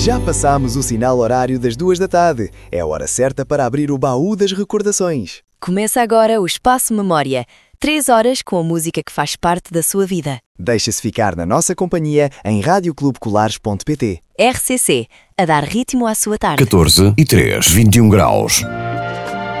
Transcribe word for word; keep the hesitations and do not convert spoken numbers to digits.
Já passámos o sinal horário das duas da tarde. É a hora certa para abrir o baú das recordações. Começa agora o Espaço Memória. Três horas com a música que faz parte da sua vida. Deixa-se ficar na nossa companhia em rádio clube colares ponto pt. R C C, a dar ritmo à sua tarde. catorze e três, vinte e um graus.